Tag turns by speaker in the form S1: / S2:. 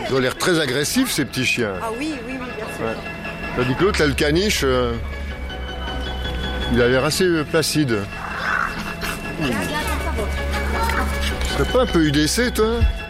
S1: Ils ont l'air très agressifs, ces petits chiens.
S2: Ah oui, oui, oui, bien sûr.
S1: Ouais. Tandis que l'autre, là, le caniche, il a l'air assez placide. Tu serais pas un peu UDC, toi?